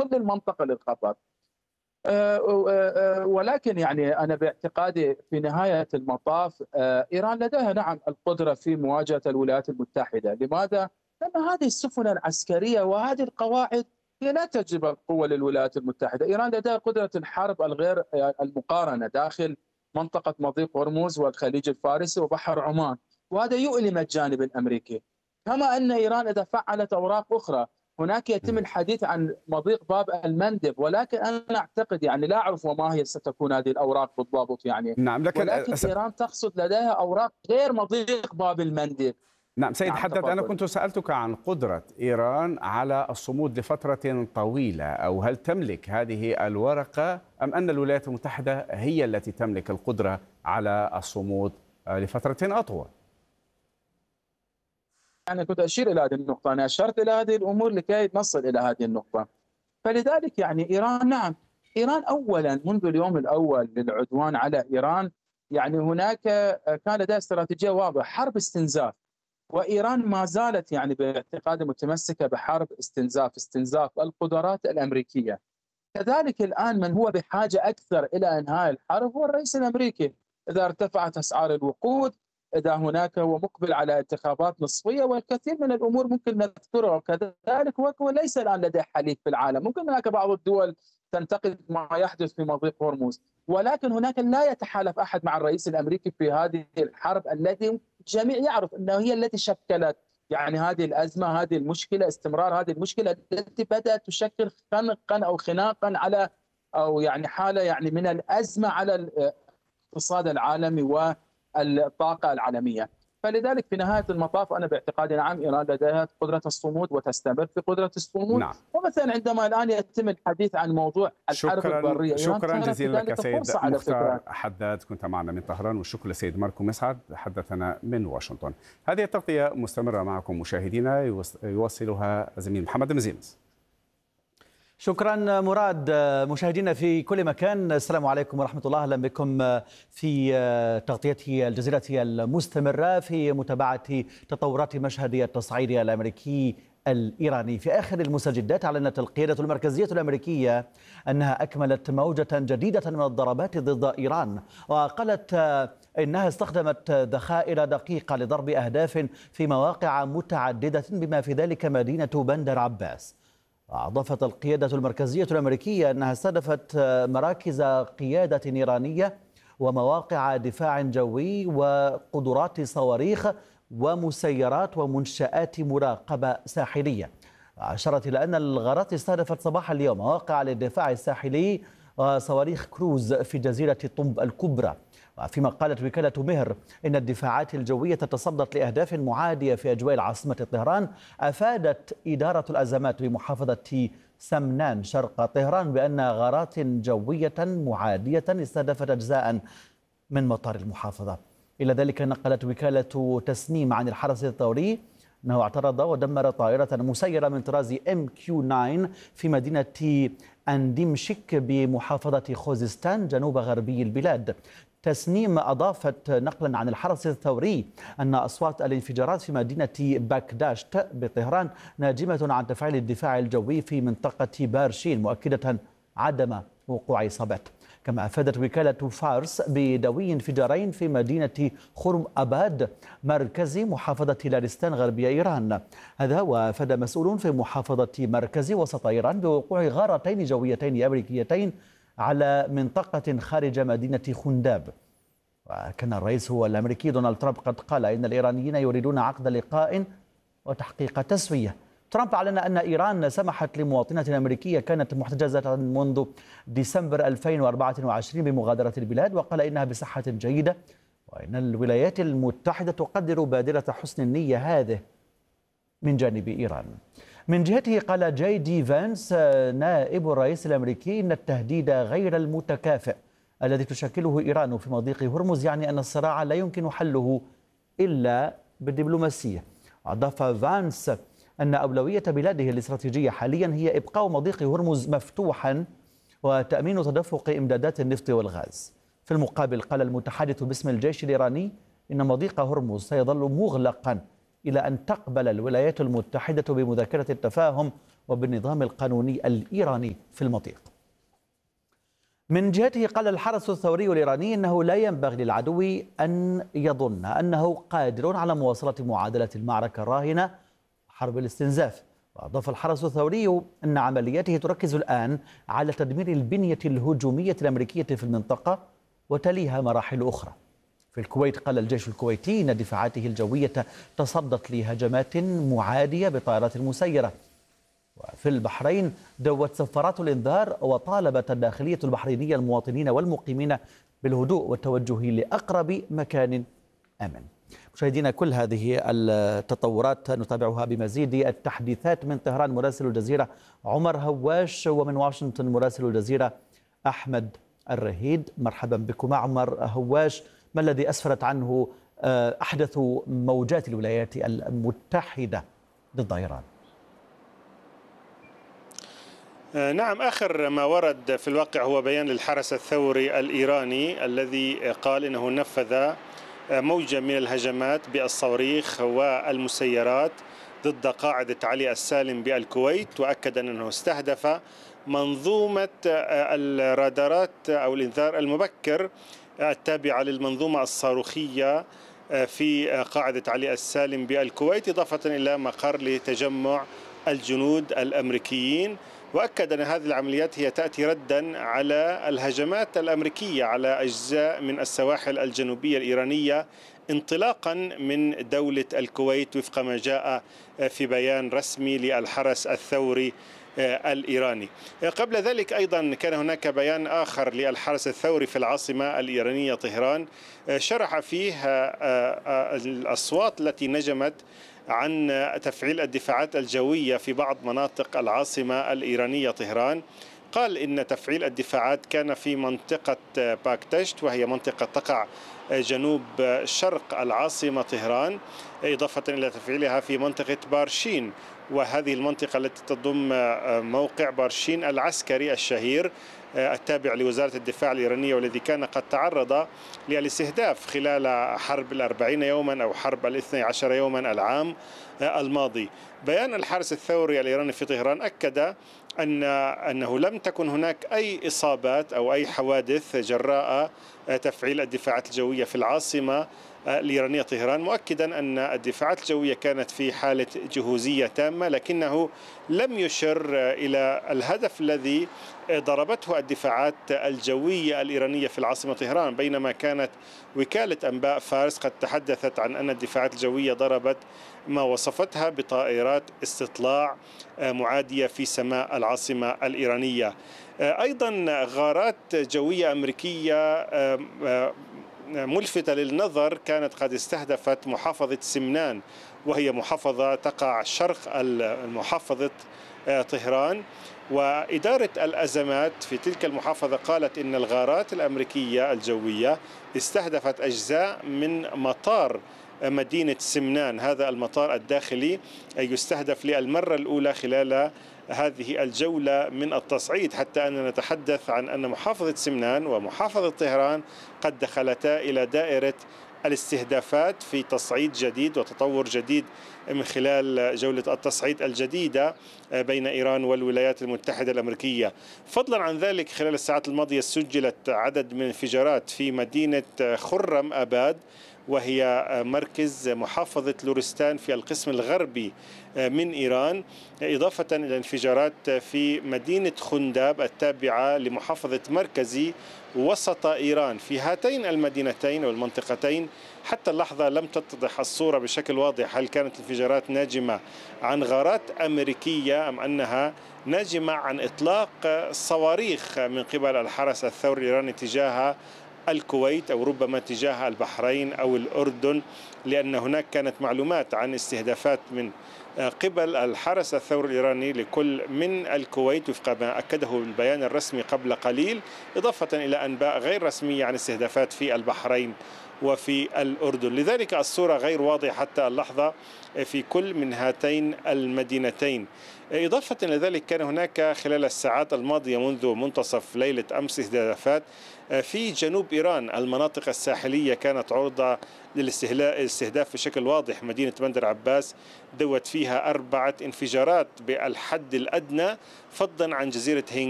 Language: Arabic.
كل المنطقة للخطر. ولكن يعني أنا باعتقادي في نهاية المطاف إيران لديها نعم القدرة في مواجهة الولايات المتحدة. لماذا؟ لأن هذه السفن العسكرية وهذه القواعد هي لا تجلب القوة للولايات المتحدة. إيران لديها قدرة الحرب الغير المقارنة داخل منطقة مضيق هرمز والخليج الفارسي وبحر عمان، وهذا يؤلم الجانب الأمريكي. كما أن إيران إذا فعلت أوراق أخرى، هناك يتم الحديث عن مضيق باب المندب، ولكن أنا أعتقد يعني لا أعرف وما هي ستكون هذه الأوراق بالضبط يعني. نعم، لكن ولكن إيران تقصد لديها أوراق غير مضيق باب المندب. نعم سيد نعم حداد، أنا تفضل. كنت سألتك عن قدرة إيران على الصمود لفترة طويلة، أو هل تملك هذه الورقة أم أن الولايات المتحدة هي التي تملك القدرة على الصمود لفترة أطول؟ أنا كنت أشير إلى هذه النقطة، أنا أشرت إلى هذه الأمور لكي نصل إلى هذه النقطة. فلذلك يعني إيران نعم، إيران أولا منذ اليوم الأول للعدوان على إيران يعني هناك كان لديها استراتيجية واضحة، حرب استنزاف. وإيران ما زالت يعني باعتقادي متمسكة بحرب استنزاف القدرات الأمريكية. كذلك الآن من هو بحاجة أكثر إلى إنهاء الحرب هو الرئيس الأمريكي. إذا ارتفعت أسعار الوقود، إذا هناك هو مقبل على انتخابات نصفية، والكثير من الأمور ممكن نذكرها. وكذلك هو ليس الآن لديه حليف في العالم. ممكن هناك بعض الدول تنتقد ما يحدث في مضيق هرمز، ولكن هناك لا يتحالف أحد مع الرئيس الأمريكي في هذه الحرب التي الجميع يعرف أنها هي التي شكلت يعني هذه الأزمة، هذه المشكلة، استمرار هذه المشكلة التي بدأت تشكل خنقا أو خناقا على أو يعني حالة يعني من الأزمة على الاقتصاد العالمي والطاقة العالمية. فلذلك في نهاية المطاف أنا باعتقادي نعم إيران لديها قدرة الصمود وتستمر في قدرة الصمود. نعم. ومثلا عندما الآن يتم الحديث عن موضوع الحرب البرية، شكرا جزيلا لك سيد على مختار فكرة. حداد، كنت معنا من طهران، والشكر لسيد ماركو مسعد حدثنا من واشنطن. هذه التغطية مستمرة معكم مشاهدينا، يوصلها الزميل محمد مزينس. شكرا مراد. مشاهدينا في كل مكان، السلام عليكم ورحمة الله، أهلا بكم في تغطية الجزيرة المستمرة في متابعة تطورات مشهد التصعيد الأمريكي الإيراني. في آخر المستجدات أعلنت القيادة المركزية الأمريكية أنها أكملت موجة جديدة من الضربات ضد إيران، وقالت إنها استخدمت ذخائر دقيقة لضرب أهداف في مواقع متعددة بما في ذلك مدينة بندر عباس. أضافت القيادة المركزية الأمريكية أنها استهدفت مراكز قيادة إيرانية ومواقع دفاع جوي وقدرات صواريخ ومسيرات ومنشآت مراقبة ساحلية. أشارت إلى أن الغارات استهدفت صباح اليوم مواقع للدفاع الساحلي وصواريخ كروز في جزيرة طنب الكبرى. فيما قالت وكالة مهر إن الدفاعات الجوية تصدت لأهداف معادية في أجواء العاصمة طهران. أفادت إدارة الأزمات بمحافظة سمنان شرق طهران بأن غارات جوية معادية استهدفت أجزاء من مطار المحافظة. إلى ذلك نقلت وكالة تسنيم عن الحرس الثوري أنه اعترض ودمر طائرة مسيرة من طراز MQ-9 في مدينة أنديمشك بمحافظة خوزستان جنوب غربي البلاد. تسنيم أضافت نقلا عن الحرس الثوري أن أصوات الانفجارات في مدينة باكداشت بطهران ناجمة عن تفعيل الدفاع الجوي في منطقة بارشين، مؤكدة عدم وقوع إصابات. كما أفادت وكالة فارس بدوي انفجارين في مدينة خرم أباد مركزي محافظة لارستان غربي إيران. هذا وأفاد مسؤولون في محافظة مركزي وسط إيران بوقوع غارتين جويتين أمريكيتين على منطقة خارج مدينة خنداب. وكان الرئيس هو الأمريكي دونالد ترامب قد قال إن الإيرانيين يريدون عقد لقاء وتحقيق تسوية. ترامب أعلن أن إيران سمحت لمواطنة أمريكية كانت محتجزة منذ ديسمبر 2024 بمغادرة البلاد، وقال إنها بصحة جيدة وإن الولايات المتحدة تقدر بادرة حسن النية هذه من جانب إيران. من جهته قال جاي دي فانس نائب الرئيس الأمريكي إن التهديد غير المتكافئ الذي تشكله إيران في مضيق هرمز يعني أن الصراع لا يمكن حله إلا بالدبلوماسية. أضاف فانس أن أولوية بلاده الاستراتيجية حاليا هي إبقاء مضيق هرمز مفتوحا وتأمين تدفق إمدادات النفط والغاز. في المقابل قال المتحدث باسم الجيش الإيراني إن مضيق هرمز سيظل مغلقا إلى أن تقبل الولايات المتحدة بمذكرة التفاهم وبالنظام القانوني الإيراني في المضيق. من جهته قال الحرس الثوري الإيراني أنه لا ينبغي للعدو أن يظن أنه قادر على مواصلة معادلة المعركة الراهنة حرب الاستنزاف. وأضاف الحرس الثوري أن عملياته تركز الآن على تدمير البنية الهجومية الأمريكية في المنطقة وتليها مراحل أخرى. في الكويت قال الجيش الكويتي أن دفاعاته الجوية تصدت لهجمات معادية بطائرات مسيرة. وفي البحرين دوت سفارات الإنذار وطالبت الداخلية البحرينية المواطنين والمقيمين بالهدوء والتوجه لأقرب مكان آمن. مشاهدينا، كل هذه التطورات نتابعها بمزيد التحديثات من طهران مراسل الجزيرة عمر هواش، ومن واشنطن مراسل الجزيرة أحمد الرهيد. مرحبا بكم عمر هواش. ما الذي أسفرت عنه أحدث موجات الولايات المتحدة ضد إيران؟ نعم، آخر ما ورد في الواقع هو بيان للحرس الثوري الإيراني الذي قال إنه نفذ موجة من الهجمات بالصواريخ والمسيرات ضد قاعدة علي السالم بالكويت، وأكد أنه استهدف منظومة الرادارات أو الإنذار المبكر التابعة للمنظومة الصاروخية في قاعدة علي السالم بالكويت، إضافة إلى مقر لتجمع الجنود الأمريكيين. وأكد أن هذه العمليات هي تأتي ردا على الهجمات الأمريكية على أجزاء من السواحل الجنوبية الإيرانية انطلاقا من دولة الكويت، وفق ما جاء في بيان رسمي للحرس الثوري الإيراني. قبل ذلك أيضا كان هناك بيان آخر للحرس الثوري في العاصمة الإيرانية طهران، شرح فيه الأصوات التي نجمت عن تفعيل الدفاعات الجوية في بعض مناطق العاصمة الإيرانية طهران. قال إن تفعيل الدفاعات كان في منطقة باكتشت، وهي منطقة تقع جنوب شرق العاصمة طهران، إضافة إلى تفعيلها في منطقة بارشين، وهذه المنطقة التي تضم موقع بارشين العسكري الشهير التابع لوزارة الدفاع الإيرانية، والذي كان قد تعرض للاستهداف خلال حرب 40 يوما أو حرب 12 يوما العام الماضي. بيان الحرس الثوري الإيراني في طهران أكد أنه لم تكن هناك أي إصابات أو أي حوادث جراء تفعيل الدفاعات الجوية في العاصمة الإيرانية طهران، مؤكدا أن الدفاعات الجوية كانت في حالة جهوزية تامة، لكنه لم يشر إلى الهدف الذي ضربته الدفاعات الجوية الإيرانية في العاصمة طهران، بينما كانت وكالة أنباء فارس قد تحدثت عن أن الدفاعات الجوية ضربت ما وصفتها بطائرات استطلاع معادية في سماء العاصمة الإيرانية. أيضا غارات جوية أمريكية ملفتة للنظر كانت قد استهدفت محافظة سمنان، وهي محافظة تقع شرق محافظة طهران. وإدارة الأزمات في تلك المحافظة قالت إن الغارات الأمريكية الجوية استهدفت أجزاء من مطار مدينة سمنان، هذا المطار الداخلي يستهدف للمرة الأولى خلال هذه الجولة من التصعيد، حتى أننا نتحدث عن أن محافظة سمنان ومحافظة طهران قد دخلتا إلى دائرة الاستهدافات في تصعيد جديد وتطور جديد من خلال جولة التصعيد الجديدة بين إيران والولايات المتحدة الأمريكية. فضلا عن ذلك خلال الساعات الماضية سجلت عدد من الانفجارات في مدينة خرم أباد، وهي مركز محافظة لورستان في القسم الغربي من إيران، إضافة إلى انفجارات في مدينة خنداب التابعة لمحافظة مركزي وسط إيران. في هاتين المدينتين والمنطقتين حتى اللحظة لم تتضح الصورة بشكل واضح، هل كانت الانفجارات ناجمة عن غارات أمريكية أم أنها ناجمة عن إطلاق صواريخ من قبل الحرس الثوري الإيراني تجاه الكويت أو ربما تجاه البحرين أو الأردن، لأن هناك كانت معلومات عن استهدافات من قبل الحرس الثوري الإيراني لكل من الكويت وفق ما أكده البيان الرسمي قبل قليل، إضافة إلى أنباء غير رسمية عن استهدافات في البحرين وفي الأردن. لذلك الصورة غير واضحة حتى اللحظة في كل من هاتين المدينتين. إضافة إلى ذلك كان هناك خلال الساعات الماضية منذ منتصف ليلة أمس استهدافات في جنوب إيران. المناطق الساحلية كانت عرضة للاستهداف بشكل واضح. مدينة بندر عباس دوت فيها 4 انفجارات بالحد الأدنى فضلا عن جزيرة هينغ